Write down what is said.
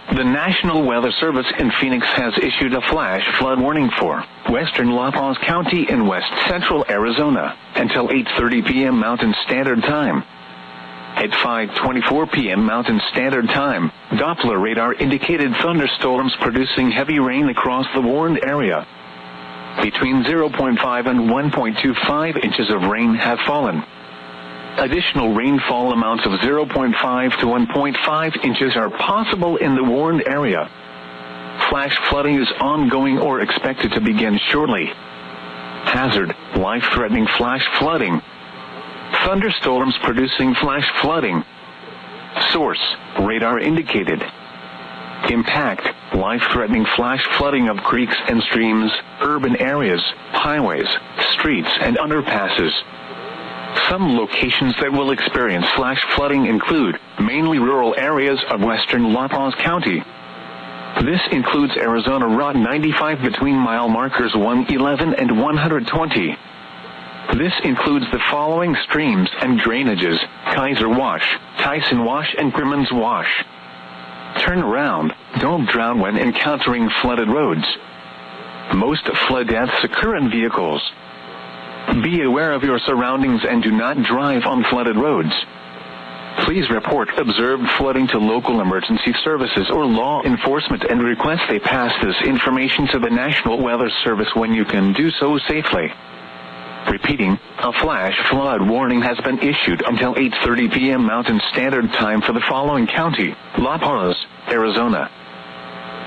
The National Weather Service in Phoenix has issued a flash flood warning for western La Paz County in west central Arizona until 8:30 p.m. Mountain Standard Time. At 5:24 p.m. Mountain Standard Time, Doppler radar indicated thunderstorms producing heavy rain across the warned area. Between 0.5 and 1.25 inches of rain have fallen. Additional rainfall amounts of 0.5 to 1.5 inches are possible in the warned area. Flash flooding is ongoing or expected to begin shortly. Hazard: life-threatening flash flooding. Thunderstorms producing flash flooding. Source: radar indicated. Impact: life-threatening flash flooding of creeks and streams, urban areas, highways, streets, and underpasses. Some locations that will experience flash flooding include mainly rural areas of western La Paz County. This includes Arizona Route 95 between mile markers 111 and 120. This includes the following streams and drainages: Kaiser Wash, Tyson Wash, and Crimmins Wash. Turn around. Don't drown when encountering flooded roads. Most flood deaths occur in vehicles. Be aware of your surroundings and do not drive on flooded roads. Please report observed flooding to local emergency services or law enforcement and request they pass this information to the National Weather Service when you can do so safely. Repeating, a flash flood warning has been issued until 8:30 p.m. Mountain Standard Time for the following county: La Paz, Arizona,